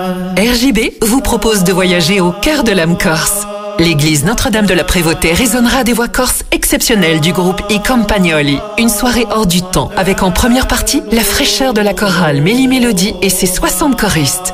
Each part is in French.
RJB vous propose de voyager au cœur de l'âme corse. L'église Notre-Dame de la Prévôté résonnera des voix corses exceptionnelles du groupe I Campagnoli. Une soirée hors du temps, avec en première partie la fraîcheur de la chorale Mélie Mélodie et ses 60 choristes.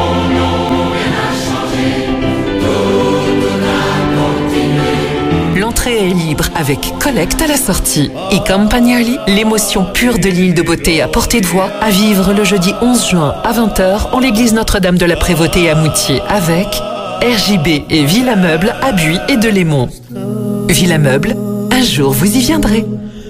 L'entrée est libre avec collecte à la sortie. I Campagnoli, l'émotion pure de l'île de beauté à portée de voix, à vivre le jeudi 11 juin à 20h en l'église Notre-Dame de la Prévôté à Moutier avec RJB et Villa Meuble à Buis et de Lémont. Villa Meuble, un jour vous y viendrez.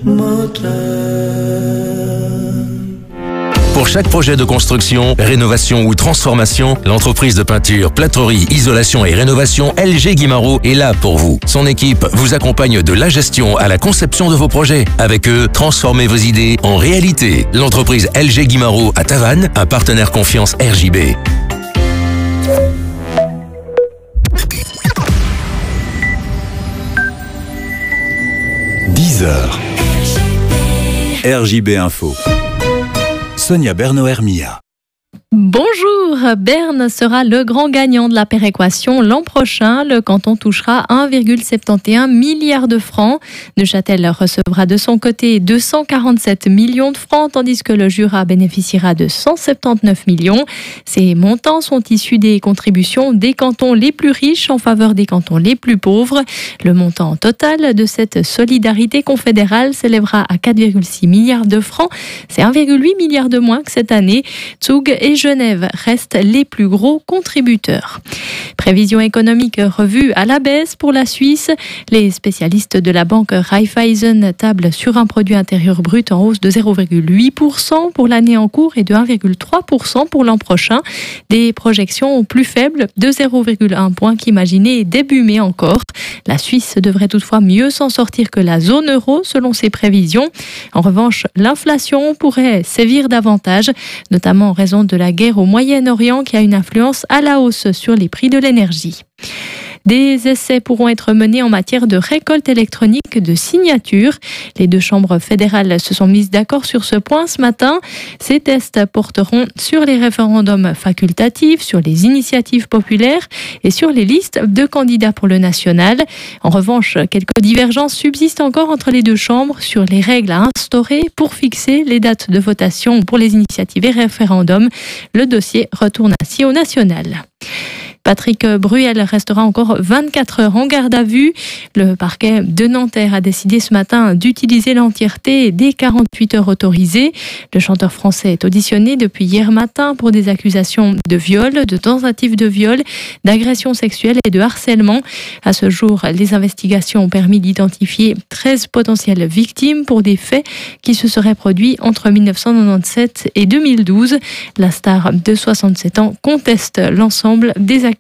Pour chaque projet de construction, rénovation ou transformation, l'entreprise de peinture, plâtrerie, isolation et rénovation LG Guimaraud est là pour vous. Son équipe vous accompagne de la gestion à la conception de vos projets. Avec eux, transformez vos idées en réalité. L'entreprise LG Guimaraud à Tavannes, un partenaire confiance RJB. RJB Info. Sonia Berno-Hermia. Bonjour, Berne sera le grand gagnant de la péréquation l'an prochain. Le canton touchera 1,71 milliard de francs. Neuchâtel recevra de son côté 247 millions de francs, tandis que le Jura bénéficiera de 179 millions. Ces montants sont issus des contributions des cantons les plus riches en faveur des cantons les plus pauvres. Le montant total de cette solidarité confédérale s'élèvera à 4,6 milliards de francs. C'est 1,8 milliard de moins que cette année. Zug et Genève restent les plus gros contributeurs. Prévision économique revue à la baisse pour la Suisse. Les spécialistes de la banque Raiffeisen tablent sur un produit intérieur brut en hausse de 0,8% pour l'année en cours et de 1,3% pour l'an prochain. Des projections plus faibles de 0,1 point qu'imaginaient début mai encore. La Suisse devrait toutefois mieux s'en sortir que la zone euro selon ses prévisions. En revanche, l'inflation pourrait sévir davantage, notamment en raison de la guerre au Moyen-Orient qui a une influence à la hausse sur les prix de l'énergie. Des essais pourront être menés en matière de récolte électronique de signatures. Les deux chambres fédérales se sont mises d'accord sur ce point ce matin. Ces tests porteront sur les référendums facultatifs, sur les initiatives populaires et sur les listes de candidats pour le national. En revanche, quelques divergences subsistent encore entre les deux chambres sur les règles à instaurer pour fixer les dates de votation pour les initiatives et référendums. Le dossier retourne ainsi au national. Patrick Bruel restera encore 24 heures en garde à vue. Le parquet de Nanterre a décidé ce matin d'utiliser l'entièreté des 48 heures autorisées. Le chanteur français est auditionné depuis hier matin pour des accusations de viol, de tentative de viol, d'agression sexuelle et de harcèlement. À ce jour, les investigations ont permis d'identifier 13 potentielles victimes pour des faits qui se seraient produits entre 1997 et 2012. La star de 67 ans conteste l'ensemble des accusations.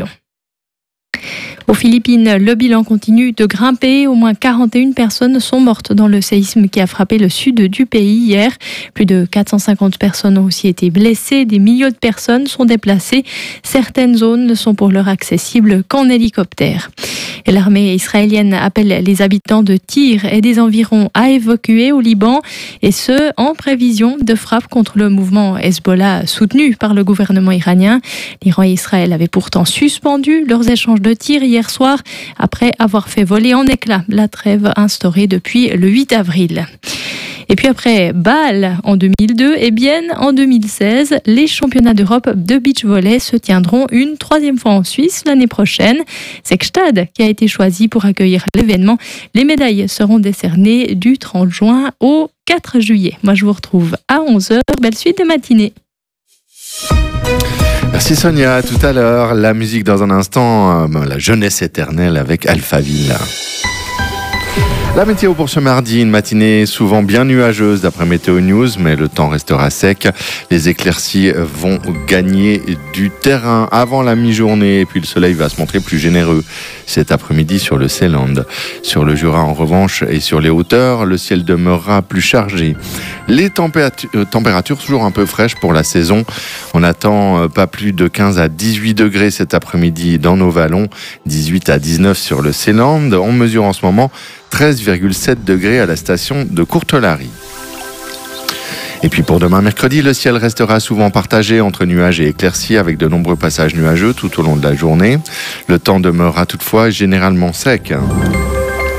Aux Philippines, le bilan continue de grimper. Au moins 41 personnes sont mortes dans le séisme qui a frappé le sud du pays hier. Plus de 450 personnes ont aussi été blessées. Des milliers de personnes sont déplacées. Certaines zones ne sont pour l'heure accessibles qu'en hélicoptère. Et l'armée israélienne appelle les habitants de Tyr et des environs à évacuer au Liban, et ce, en prévision de frappes contre le mouvement Hezbollah soutenu par le gouvernement iranien. L'Iran et Israël avaient pourtant suspendu leurs échanges de tirs hier soir après avoir fait voler en éclats la trêve instaurée depuis le 8 avril. Et puis après Bâle en 2002 et Bienne en 2016, les championnats d'Europe de beach volley se tiendront une troisième fois en Suisse l'année prochaine. C'est Gstad qui a été choisi pour accueillir l'événement. Les médailles seront décernées du 30 juin au 4 juillet. Moi, je vous retrouve à 11h. Belle suite de matinée. Merci Sonia, à tout à l'heure. La musique dans un instant, la jeunesse éternelle avec Alphaville. La météo pour ce mardi, une matinée souvent bien nuageuse d'après Météo News, mais le temps restera sec. Les éclaircies vont gagner du terrain avant la mi-journée et puis le soleil va se montrer plus généreux cet après-midi sur le Seeland. Sur le Jura en revanche et sur les hauteurs, le ciel demeurera plus chargé. Les températures toujours un peu fraîches pour la saison. On attend pas plus de 15 à 18 degrés cet après-midi dans nos vallons, 18 à 19 sur le Seeland. On mesure en ce moment 13,7 degrés à la station de Courtelary. Et puis pour demain mercredi, le ciel restera souvent partagé entre nuages et éclaircies avec de nombreux passages nuageux tout au long de la journée. Le temps demeurera toutefois généralement sec.